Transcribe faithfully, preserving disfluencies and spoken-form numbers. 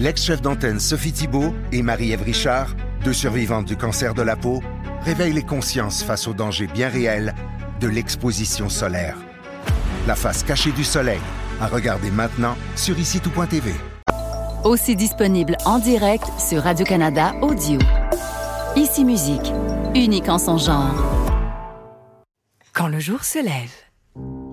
L'ex-chef d'antenne Sophie Thibault et Marie-Ève Richard, deux survivantes du cancer de la peau, réveillent les consciences face aux dangers bien réels de l'exposition solaire. La face cachée du soleil, à regarder maintenant sur ici tout point t v. Aussi disponible en direct sur Radio-Canada Audio. Ici Musique, unique en son genre. Quand le jour se lève.